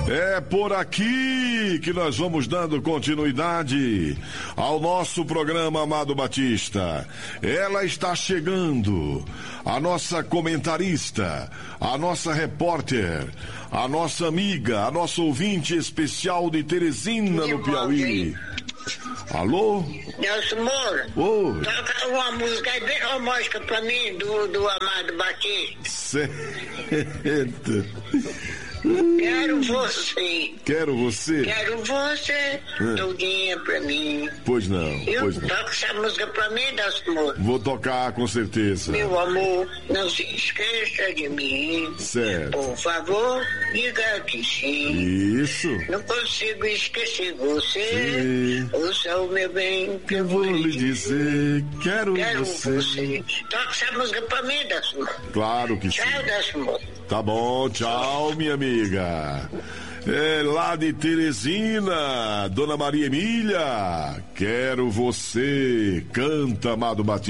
É por aqui que nós vamos dando continuidade ao nosso programa, Amado Batista. Ela está chegando, a nossa comentarista, a nossa repórter, a nossa amiga, a nossa ouvinte especial de Teresina, no Piauí. Alô? Nelson Moura. Oi. Toca uma música aí bem romântica pra mim, do Amado Batista. Certo. Quero você. Quero você? Quero você, todinha pra mim. Pois não, pois não. Toca essa música pra mim, Nelson Moura. Vou tocar com certeza. Meu amor, não se esqueça de mim. Certo. Por favor, diga que sim. Isso. Não consigo esquecer você. Ouça o meu bem que eu vou lhe dizer. Quero você. Toca essa música pra mim, Nelson Moura. Claro que sim. Tchau, Nelson Moura. Tá bom, tchau, minha amiga. É lá de Teresina, Dona Maria Emília. Quero você. Canta, Amado Batista.